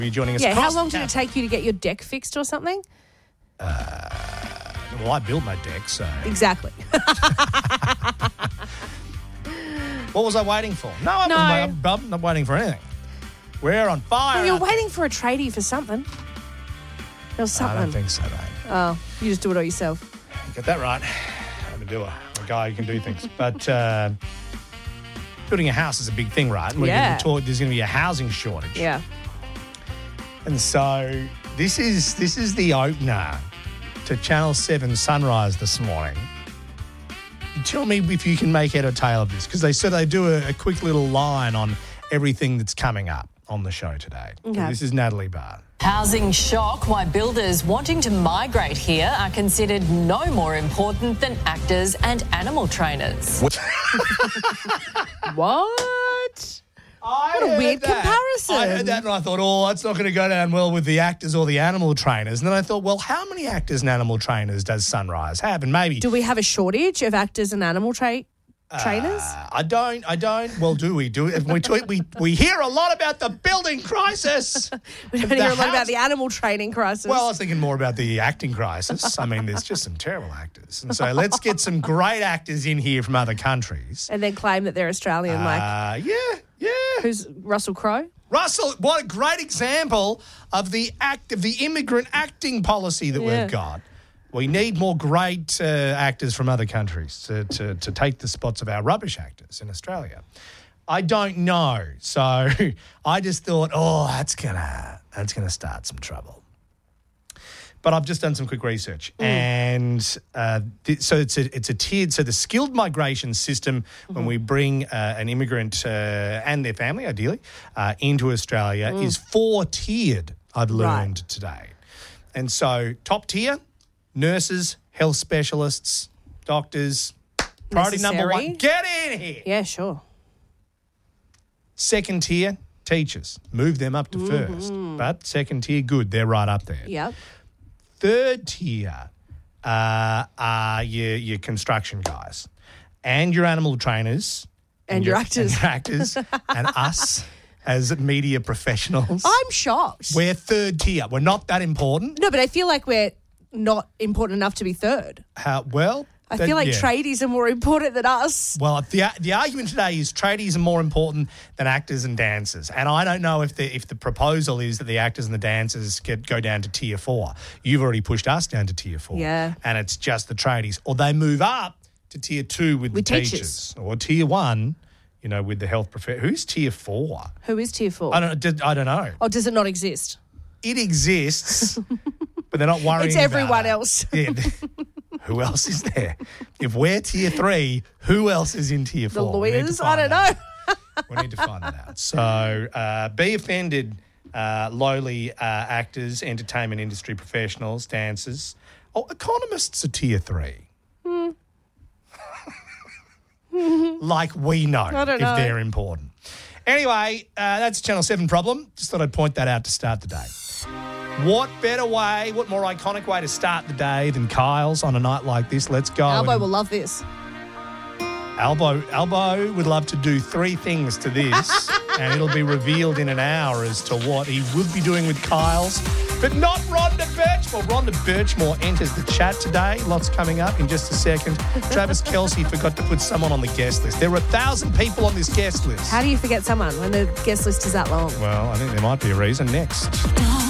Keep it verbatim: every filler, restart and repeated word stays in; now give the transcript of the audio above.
Are you joining us? Yeah, how across long the did it take you to get your deck fixed or something? Uh, well, I built my deck, so... Exactly. What was I waiting for? No, I'm, No. I'm, I'm not waiting for anything. We're on fire. Well, you're out waiting for a tradie for something. There was there. something. I don't think so, mate. Oh, you just do it all yourself. You got that right. I'm a doer. I'm a guy who can do things. But uh, building a house is a big thing, right? And we're Yeah. gonna talk, there's going to be a housing shortage. Yeah. And so this is this is the opener to Channel seven Sunrise this morning. Tell me if you can make head or tail of this, because they said they do a, a quick little line on everything that's coming up on the show today. Okay. This is Natalie Barr. Housing shock, why builders wanting to migrate here are considered no more important than actors and animal trainers. What? I What a heard weird that. comparison. I heard that and I thought, oh, that's not going to go down well with the actors or the animal trainers. And then I thought, well, how many actors and animal trainers does Sunrise have? And maybe... Do we have a shortage of actors and animal tra- trainers? Uh, I don't. I don't. Well, do we? Do we? We, talk, we we hear a lot about the building crisis. we don't The hear a lot house- about the animal training crisis. Well, I was thinking more about the acting crisis. I mean, there's just some terrible actors. And so let's get some great actors in here from other countries. and then claim that they're Australian, like, Uh, yeah, yeah. who's Russell Crowe? Russell, what a great example of the act of the immigrant acting policy that Yeah. we've got. We need more great uh, actors from other countries to, to, to take the spots of our rubbish actors in Australia. I don't know. So I just thought, oh, that's gonna that's gonna start some trouble. But I've just done some quick research, Mm. and uh, th- so it's a it's a tiered. So the skilled migration system, Mm-hmm. when we bring uh, an immigrant uh, and their family, ideally, uh, into Australia, is four tiered. I've learned Mm. Right. today, and so top tier: nurses, health specialists, doctors. Priority number Necessary. one: get in here. Yeah, sure. Second tier: teachers. Move them up to first, but second tier, good. They're right up there. Yep. Third tier uh, are your, your construction guys and your animal trainers. And your actors. And your actors and us as media professionals. I'm shocked. We're third tier. We're not that important. no, but I feel like we're not important enough to be third. How, well, I that- feel like yeah. tradies are more important than us. Well, the the argument today is tradies are more important than actors and dancers, and I don't know if the if the proposal is that the actors and the dancers get go down to tier four. You've already pushed us down to tier four, Yeah. and it's just the tradies, or they move up to tier two with, With the teachers. teachers. or tier one, you know, with the health prof. Who's tier four? Who is tier four? I don't. did- I don't know. Or does it not exist? It exists, but they're not worrying. It's about everyone it. else. Yeah. Who else is there? If we're tier three, who else is in tier The four? We need to lawyers? I find don't that know. out. We need to find that out. So uh, be offended, uh, lowly uh, actors, entertainment industry professionals, dancers. Oh, economists are tier three. Like we know I don't if know. they're important. Anyway, uh, that's a Channel seven problem. Just thought I'd point that out to start the day. What better way, what more iconic way to start the day than Kyle's on a night like this? Let's go. Albo And will love this. Albo, Albo would love to do three things to this, and it'll be revealed in an hour as to what he would be doing with Kyle's, but not Rhonda Birchmore. Rhonda Birchmore enters the chat today. Lots coming up in just a second. Travis Kelce forgot to put someone on the guest list. There were a thousand people on this guest list. How do you forget someone when the guest list is that long? Well, I think there might be a reason. Next.